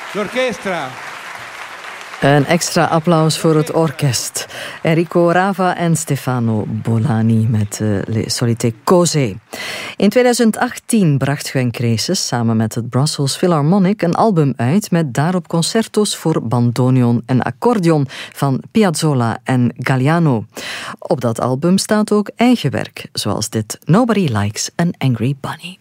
L'orchestra. Een extra applaus voor het orkest. Enrico Rava en Stefano Bolani met Les Solités Cosées. In 2018 bracht Gwen Creeses samen met het Brussels Philharmonic een album uit met daarop concertos voor bandoneon en accordeon van Piazzolla en Galliano. Op dat album staat ook eigen werk, zoals dit Nobody Likes an Angry Bunny.